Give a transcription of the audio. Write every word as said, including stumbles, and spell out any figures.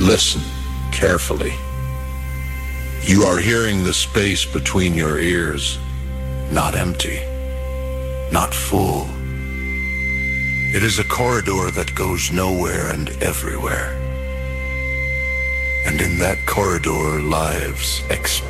Listen carefully. You are hearing the space between your ears, not empty, not full. It is a corridor that goes nowhere and everywhere. And in that corridor, lives expand.